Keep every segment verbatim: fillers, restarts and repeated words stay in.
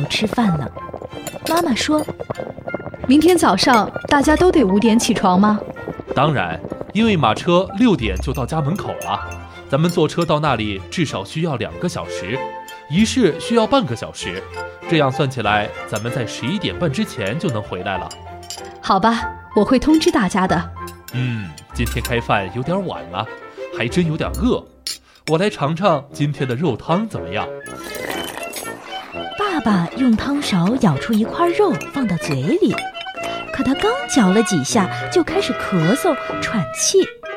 都吃饭了。妈妈说： 明天早上大家都得五点起床吗？ 当然，因为马车六点就到家门口了，咱们坐车到那里至少需要两个小时，仪式需要半个小时，这样算起来，咱们在十一点半之前就能回来了。 好吧，我会通知大家的。 嗯，今天开饭有点晚了，还真有点饿。我来尝尝今天的肉汤怎么样？ 爸爸用汤勺舀出一块肉放到嘴里，可他刚嚼了几下就开始咳嗽喘气。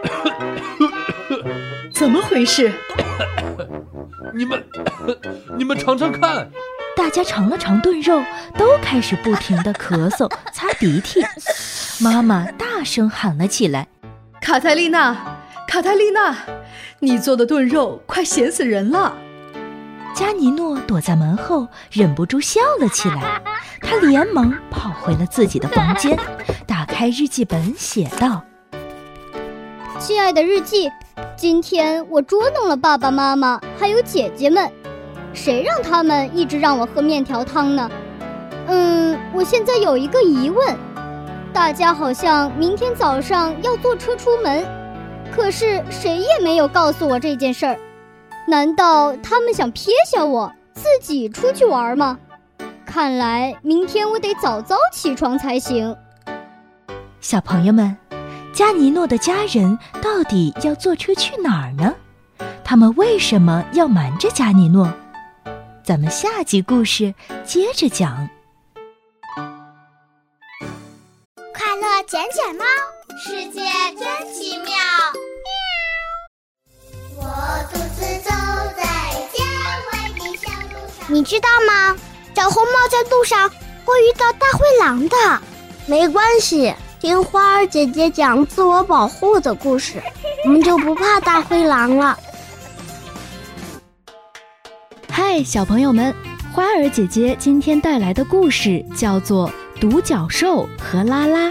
怎么回事？ 你们你们尝尝看。 大家尝了尝炖肉，都开始不停地咳嗽擦鼻涕。妈妈大声喊了起来： 卡泰丽娜，卡泰丽娜，你做的炖肉快咸死人了。 加尼诺躲在门后忍不住笑了起来，他连忙跑回了自己的房间，打开日记本写道： 亲爱的日记，今天我捉弄了爸爸妈妈还有姐姐们，谁让他们一直让我喝面条汤呢？嗯，我现在有一个疑问，大家好像明天早上要坐车出门，可是谁也没有告诉我这件事儿。难道他们想撇下我自己出去玩吗？看来明天我得早早起床才行。 小朋友们，加尼诺的家人到底要坐车去哪儿呢？他们为什么要瞒着加尼诺？咱们下集故事接着讲。 快乐捡捡猫，世界真奇妙。我独自走在郊外的小路上。 你知道吗？小红帽在路上会遇到大灰狼的。没关系，听花儿姐姐讲自我保护的故事，我们就不怕大灰狼了。 嗨，小朋友们，花儿姐姐今天带来的故事叫做《独角兽和拉拉》。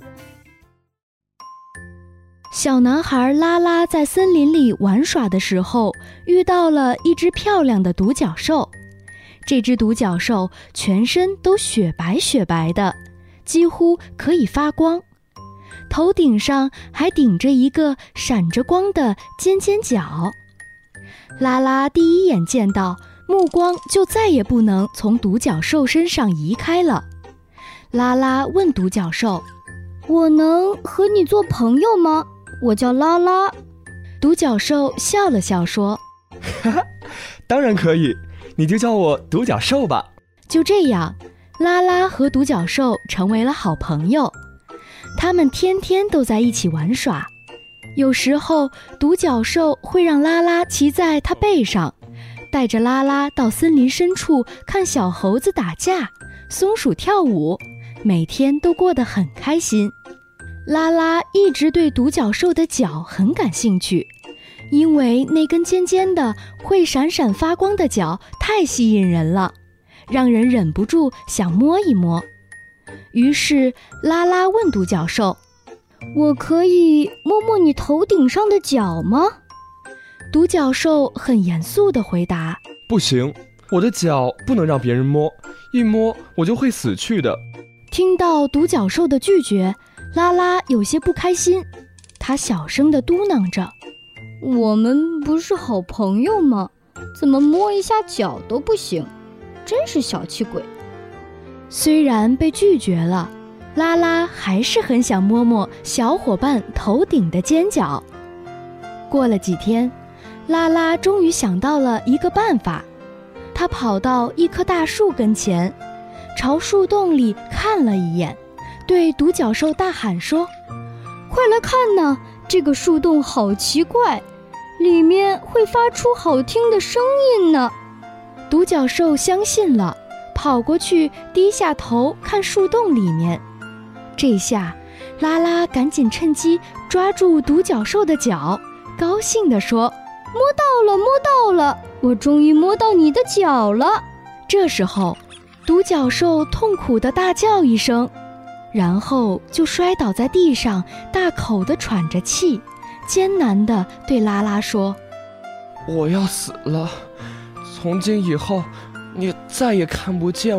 小男孩拉拉在森林里玩耍的时候，遇到了一只漂亮的独角兽。这只独角兽全身都雪白雪白的，几乎可以发光，头顶上还顶着一个闪着光的尖尖角。拉拉第一眼见到，目光就再也不能从独角兽身上移开了。拉拉问独角兽： 我能和你做朋友吗？我叫拉拉。 独角兽笑了笑说： 哈哈，当然可以，你就叫我独角兽吧。 就这样，拉拉和独角兽成为了好朋友，他们天天都在一起玩耍。有时候独角兽会让拉拉骑在它背上，带着拉拉到森林深处看小猴子打架，松鼠跳舞，每天都过得很开心。拉拉一直对独角兽的角很感兴趣，因为那根尖尖的会闪闪发光的角太吸引人了，让人忍不住想摸一摸。于是拉拉问独角兽： 我可以摸摸你头顶上的角吗？ 独角兽很严肃地回答： 不行，我的脚不能让别人摸，一摸我就会死去的。 听到独角兽的拒绝，拉拉有些不开心，他小声地嘟囔着： 我们不是好朋友吗？怎么摸一下脚都不行，真是小气鬼。 虽然被拒绝了，拉拉还是很想摸摸小伙伴头顶的尖角。过了几天，拉拉终于想到了一个办法，他跑到一棵大树跟前，朝树洞里看了一眼，对独角兽大喊说： 快来看呐，这个树洞好奇怪，里面会发出好听的声音呢。 独角兽相信了，跑过去低下头看树洞里面。这下拉拉赶紧趁机抓住独角兽的脚，高兴地说： 摸到了，摸到了，我终于摸到你的脚了。 这时候独角兽痛苦地大叫一声，然后就摔倒在地上，大口地喘着气，艰难地对拉拉说： 我要死了，从今以后你再也看不见